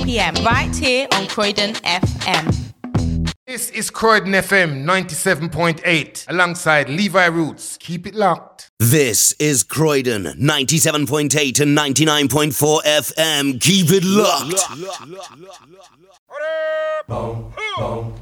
p.m. right here on Croydon FM. This is Croydon FM 97.8 alongside Levi Roots. Keep it locked. This is Croydon 97.8 and 99.4 FM. Keep it locked.